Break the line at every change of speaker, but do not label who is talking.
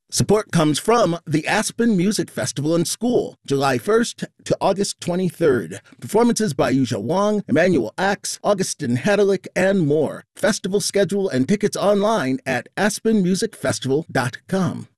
Support comes from the Aspen Music Festival and School, July 1st to August 23rd. Performances by Yuzha Wang, Emmanuel Axe, Augustin Hedelick, and more. Festival schedule and tickets online at aspenmusicfestival.com.